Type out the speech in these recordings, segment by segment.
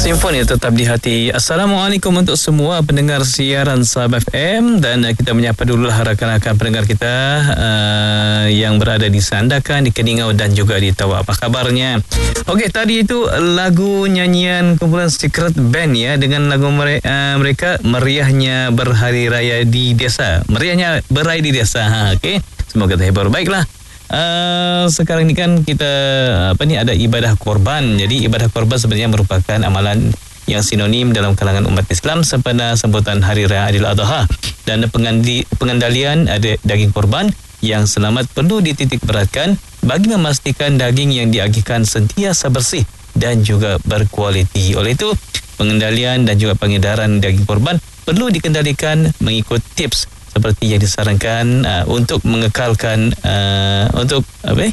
Simfoni tetap di hati. Assalamualaikum untuk semua pendengar siaran Sahab FM, dan kita menyapa dululah rakan-rakan pendengar kita yang berada di Sandakan, di Keningau dan juga di Tawau. Apa kabarnya? Okey, tadi itu lagu nyanyian kumpulan Secret Band ya, dengan lagu mereka Meriahnya Berhari Raya di Desa. Meriahnya beraya di desa. Okey, semoga terhibur. Baiklah. Sekarang ni kan kita ada ibadah korban. Jadi ibadah korban sebenarnya merupakan amalan yang sinonim dalam kalangan umat Islam sempena sambutan Hari Raya Aidil Adha, dan pengandalian ada daging korban yang selamat perlu dititik beratkan bagi memastikan daging yang diagihkan sentiasa bersih dan juga berkualiti. Oleh itu, pengendalian dan juga pengedaran daging korban perlu dikendalikan mengikut tips seperti yang disarankan untuk mengekalkan untuk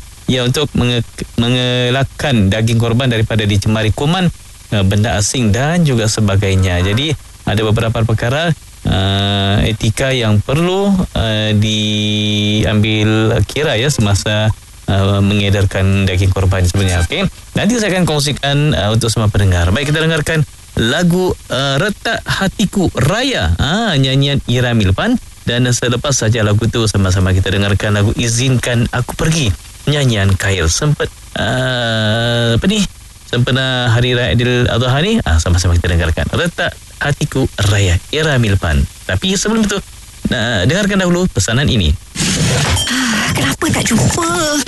mengelakkan daging korban daripada dicemari kuman, benda asing dan juga sebagainya. Jadi ada beberapa perkara etika yang perlu diambil kira ya semasa mengedarkan daging korban sebenarnya. Okey, nanti saya akan kongsikan untuk semua pendengar. Baik, kita dengarkan lagu Retak Hatiku Raya, nyanyian Ira Milpan. Dan selepas saja lagu tu, sama-sama kita dengarkan lagu Izinkan Aku Pergi, nyanyian Khail. Sempena Hari Raya Aidil Adha ni, sama-sama kita dengarkan Retak Hatiku Raya, Ira Milpan. Tapi sebelum itu, dengarkan dahulu pesanan ini. Kenapa tak jumpa?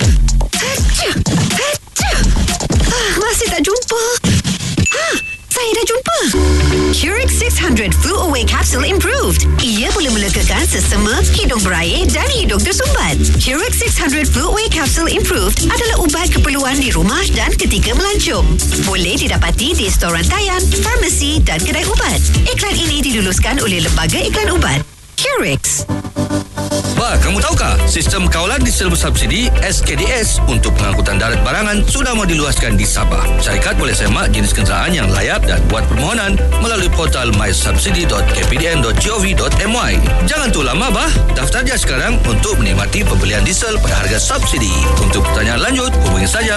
Masih tak jumpa. Saya dah jumpa. Curix 600 Flu Away Capsule Improved. Ia boleh melegakan sesama, hidung berair dan hidung tersumbat. Curix 600 Flu Away Capsule Improved adalah ubat keperluan di rumah dan ketika melancong. Boleh didapati di storan tayan, farmasi dan kedai ubat. Iklan ini diluluskan oleh Lembaga Iklan Ubat. Curix. Kamu tahukah sistem kawalan diesel bersubsidi SKDS untuk pengangkutan darat barangan sudah mau diluaskan di Sabah. Syarikat boleh semak jenis kenderaan yang layak dan buat permohonan melalui portal mysubsidi.kpdn.gov.my. Jangan tunggu lama daftar dia sekarang untuk menikmati pembelian diesel pada harga subsidi. Untuk pertanyaan lanjut, hubungi saja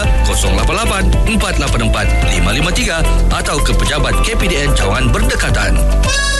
088 484 553 atau ke pejabat KPDN cawangan berdekatan.